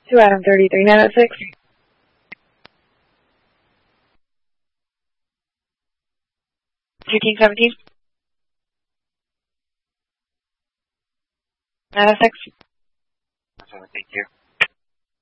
To Adam 33, 906. To King 17. 906. Thank you.